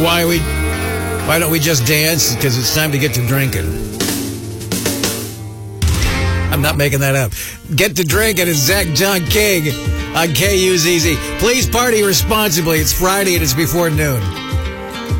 Why don't we just dance? Because it's time to get to drinking. I'm not making that up. Get to drinking. It's Zach John King on KUZZ. Please party responsibly. It's Friday and it's before noon.